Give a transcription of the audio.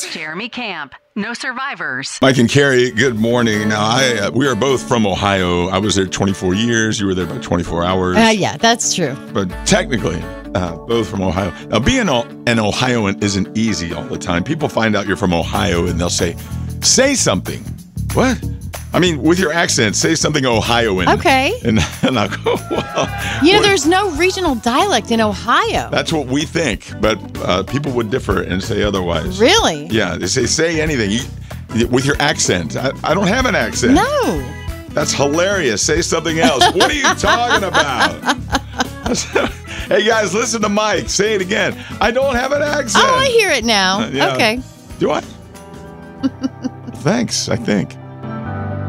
Jeremy Camp. No survivors. Mike and Carrie, good morning. Now, we are both from Ohio. I was there 24 years. You were there about 24 hours. Yeah, that's true. But technically, both from Ohio. Now, being an Ohioan isn't easy all the time. People find out you're from Ohio and they'll say something. What? I mean, with your accent, say something Ohioan. Okay. And I'll go, well. There's no regional dialect in Ohio. That's what we think, but people would differ and say otherwise. Really? Yeah, they say anything with your accent. I don't have an accent. No. That's hilarious. Say something else. What are you talking about? Hey, guys, listen to Mike. Say it again. I don't have an accent. Oh, I hear it now. Yeah. Okay. Do I? Thanks, I think.